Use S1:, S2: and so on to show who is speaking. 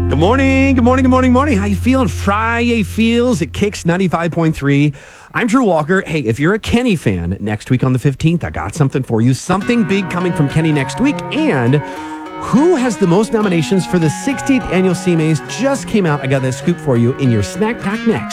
S1: Good morning, good morning, good morning, morning. How you feeling? Friday feels at Kicks 95.3. I'm Drew Walker. Hey, if you're a Kenny fan, next week on the 15th, I got something for you. Something big coming from Kenny next week. And who has the most nominations for the 16th annual CMAs just came out. I got that scoop for you in your Snack Pack next.